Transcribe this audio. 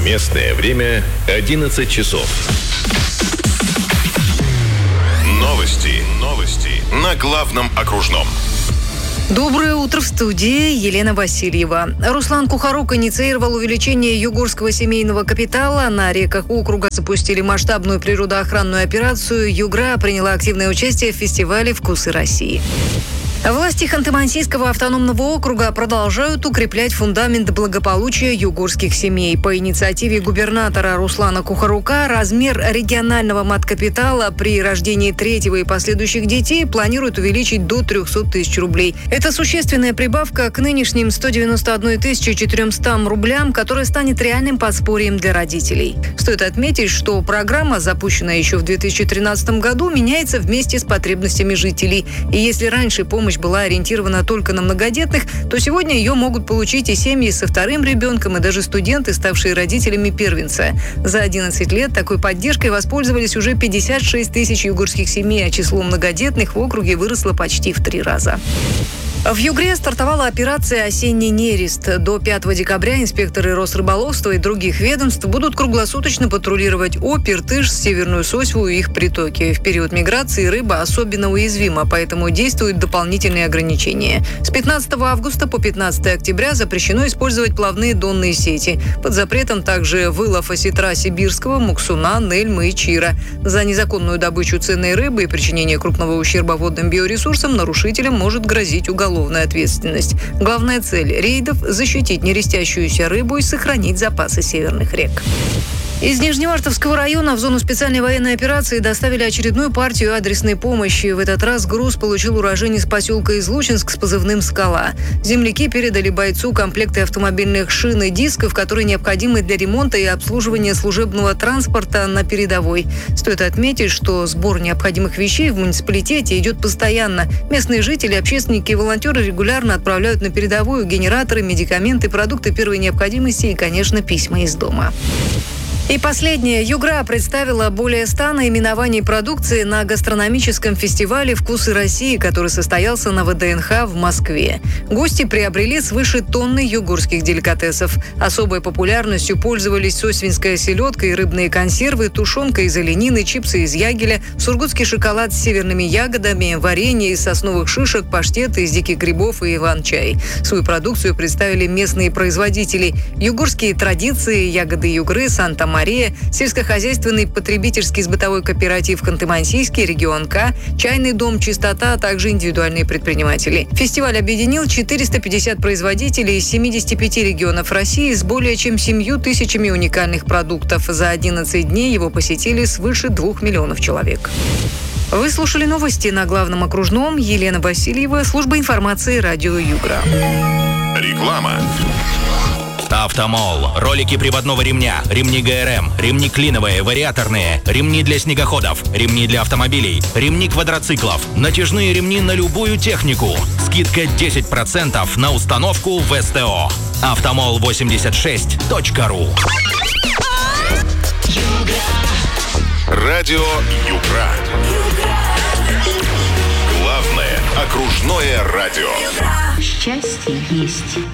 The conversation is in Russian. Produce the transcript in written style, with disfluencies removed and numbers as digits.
Местное время 11 часов. Новости на главном окружном. Доброе утро, в студии Елена Васильева. Руслан Кухарук инициировал увеличение югорского семейного капитала. На реках округа запустили масштабную природоохранную операцию. Югра приняла активное участие в фестивале «Вкусы России». Власти Ханты-Мансийского автономного округа продолжают укреплять фундамент благополучия югорских семей. По инициативе губернатора Руслана Кухарука размер регионального маткапитала при рождении третьего и последующих детей планируют увеличить до 300 тысяч рублей. Это существенная прибавка к нынешним 191 400 рублям, которая станет реальным подспорьем для родителей. Стоит отметить, что программа, запущенная еще в 2013 году, меняется вместе с потребностями жителей. И если раньше помощь была ориентирована только на многодетных, то сегодня ее могут получить и семьи со вторым ребенком, и даже студенты, ставшие родителями первенца. За 11 лет такой поддержкой воспользовались уже 56 тысяч югорских семей, а число многодетных в округе выросло почти в 3 раза. В Югре стартовала операция «Осенний нерест». До 5 декабря инспекторы Росрыболовства и других ведомств будут круглосуточно патрулировать Обь, Иртыш, Северную Сосьву и их притоки. В период миграции рыба особенно уязвима, поэтому действуют дополнительные ограничения. С 15 августа по 15 октября запрещено использовать плавные донные сети. Под запретом также вылов осетра сибирского, муксуна, нельмы и чира. За незаконную добычу ценной рыбы и причинение крупного ущерба водным биоресурсам нарушителям может грозить уголовная ответственность. Главная цель рейдов – защитить нерестящуюся рыбу и сохранить запасы северных рек. Из Нижневартовского района в зону специальной военной операции доставили очередную партию адресной помощи. В этот раз груз получил уроженец поселка Излучинск с позывным «Скала». Земляки передали бойцу комплекты автомобильных шин и дисков, которые необходимы для ремонта и обслуживания служебного транспорта на передовой. Стоит отметить, что сбор необходимых вещей в муниципалитете идет постоянно. Местные жители, общественники и волонтеры регулярно отправляют на передовую генераторы, медикаменты, продукты первой необходимости и, конечно, письма из дома. И последнее. Югра представила более 100 наименований продукции на гастрономическом фестивале «Вкусы России», который состоялся на ВДНХ в Москве. Гости приобрели свыше тонны югорских деликатесов. Особой популярностью пользовались сосвинская селедка и рыбные консервы, тушенка из оленины, чипсы из ягеля, сургутский шоколад с северными ягодами, варенье из сосновых шишек, паштеты из диких грибов и иван-чай. Свою продукцию представили местные производители. Югорские традиции, ягоды Югры, Санта-Мария, сельскохозяйственный потребительский бытовой кооператив Ханты-Мансийский, регион К, чайный дом «Чистота», а также индивидуальные предприниматели. Фестиваль объединил 450 производителей из 75 регионов России с более чем 7 тысячами уникальных продуктов. За 11 дней его посетили свыше 2 миллионов человек. Вы слушали новости на главном окружном. Елена Васильева, служба информации радио Югра. Реклама. Автомол. Ролики приводного ремня, ремни ГРМ, ремни клиновые, вариаторные, ремни для снегоходов, ремни для автомобилей, ремни квадроциклов, натяжные ремни на любую технику. Скидка 10% на установку в СТО. Автомол86.ру. Радио Югра. Главное окружное радио. Счастье есть.